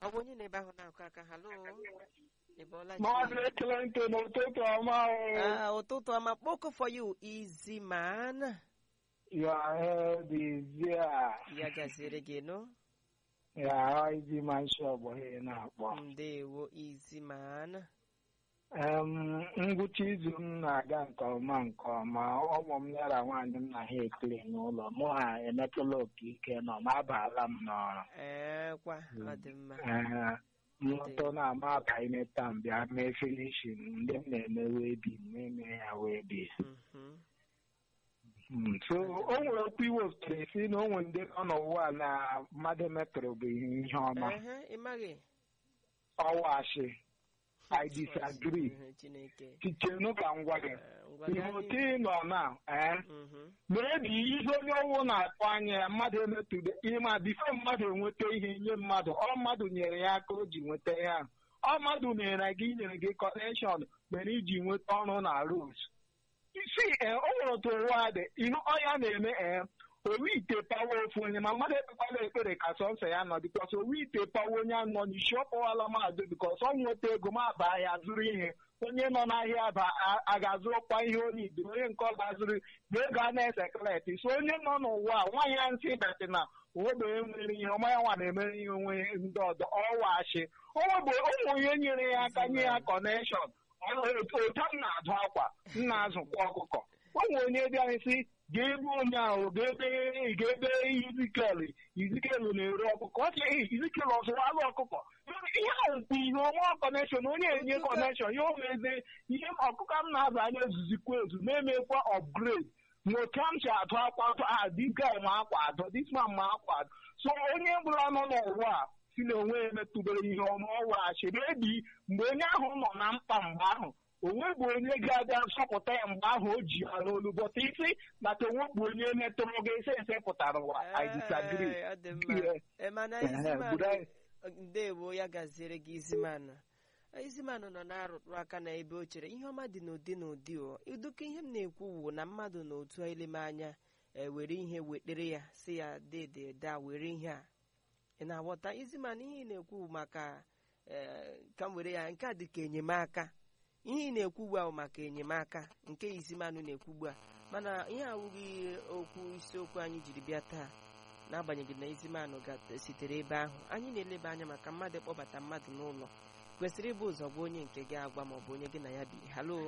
ọ bụ onye na-ebe ahụ na-akụ aka halo ị bọọla chi Maazị Ekelente n'ụtụtụ ọma o. ụtụtụ ọma kpoko for you easy man Your head is there. ya gaziere gị nụ Ya izi man shop he na-akpọ. ndewo easy man Ngwụcha izu m na-aga nke ọma ụmụ m nyara nwaanyị m na ha ekele n'ụlọ mụ ha emetụla oke ike nọ ma abaala m n'ọrụ kwa ọ dị mma mmụtọ na-ama abaghị taa bịa mee finishin ndị m na-eme webi na-eme ya webi so o nwere okwu iwe otere si na o nwere ndị nọ n'ụwa na mmadụ metụrụ bụ ihe ọma ịmaghị ọwashi I disagree. Tichenu ka m gwa gị ihe otu ị nọ na mebi ihe onye ọwụ na-atụ anya ya mmadụ emetụrụ ịma bifo mmadụ enweta ihe nye mmadụ ọ mmadụ nyere ya aka o ji nweta ya ọ mmadụ nyere gị kọnekshọn mere iji nweta ọrụ na ros isi o nwere otu ụwa dị ọya na-eme owu ite pawa ofu onye ma mmadụ ekpekwala ekpere ka sọnsọ ya nọ bikọs owu ite pawa onye anọ n'isi ọkpọwala mmadụ bikọs ọ nweta ego ma aba ya zụrụ ihe onye nọ n'ahịa a ga-azụrụkwa ihe onye ibe onye nke ọ ga-azụrụ bụ ego a na-ese kleti so onye nọ n'ụwa nwaanyị ya nsị betị na owebe nwere ihe ọma ya nwa na-emere ihe onwe ndị ọdọ ọwachi onwebe ụmụ onye nyere ya aka nye ya kọnekshọn otu m na-azụ akwa m na-azụkwa ọkụkọ onwe onye bịara si ga-ebe onye ahụ ga-ebe izikel na-ere ọkụkọ ọ sịghị izikel ọzụwalụ ọkụkọ ihe ahụ bụ ihe ọnwa kọnekshọn onye enye kọnekshọn ya omeze ihe ọkụkọ m na-azụ anya ezuzikwa ezu na-emekwa ọpgrade na otu m si atụ akwa diga ma akwa adọ disman ma akwa adọ so onye bụla nọ n'ụwa a si na onwe ya emetụbere ihe ọma ọwaghachiri ebi mgbe onye ahụ nọ na mkpa mgbe ahụ onwe bụ onye ga-abịa nsọpụta ya mgbe ahụ o ji ya n'olu bọta isi maka onwe bụ onye metụrụ gị ese pụtara ụwa I disagree. ndewo ya gaziere gị izimanụ nọ na-arụrụ aka na ebe o chere ihe ọma dị n'ụdị n'ụdị iduka ihe m na-ekwu wu na mmadụ na otu eleme anya were ihe wetere ya si ya da were ihe a ị na-aghọta izimanụ ihe ị na-ekwu maka ka m were ya nke a dị ka enyemaka ihe ị na-ekwu ugbu a maka enyemaka nke izimanụ na-ekwu ugbu a mana ihe awụghị okwu isiokwu anyị jiri bịa taa n'agbanyeghị na izimanụ sitere ebe ahụ anyị na-eleba anya maka mmadụ kpọbata mmadụ n'ụlọ kwesịrị ịbụ ụzọ bụ onye nke gị agwa ma ọ bụ onye gị na ya bi halo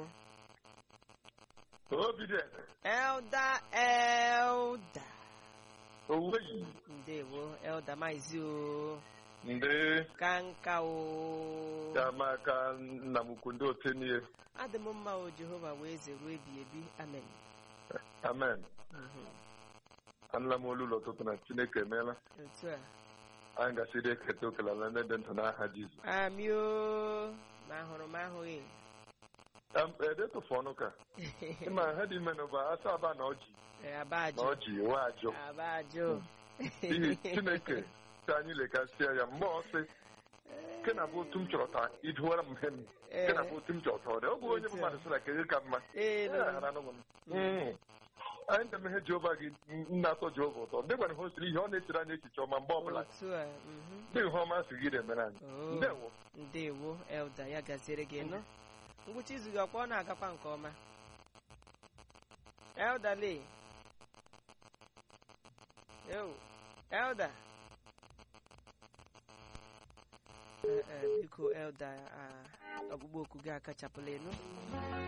elda ndewo elda maizi Nde ka nka Kamaka Namukundo Tenie. Adị m mma o Jehova wee zeruo ebi ebi amen. Amen. Anla m olu ụtụtụ na Chineke emeela. Otu a. Anyị gasịrị ekete okele na ndị dị ndụ n'aha Jizọs. Amio ma hụrụ m ahụghị. Edetụfụ ọnụ ka. Ịma ha dị ime n'ụba asa aba na ọjị. Abajụ. Na ọjị ewe ajụ. Abajụ. Ihe Chineke anyị lekasịa ya mgbe ọsị ke na bụ otu m chọrọ taa iduwara m hem ke na bụ otu m chọrọ taa ọ bụ onye mmadụ sị na kedu ka mma anyị na-emeghe Jehova gị na-atọ Jehova ụtọ ndị gwara ha osiri ihe ọ na-esiri anyị echiche ọma mgbe ọbụla ndị ihe ọma sị gị na-emere anyị ndewo elda ya gaziere gị nọ ngwụcha izu gị ọkwa ọ na-agakwa nke ọma elda lee elda biko elda ọgbụgbọ oku gị akachapụla elu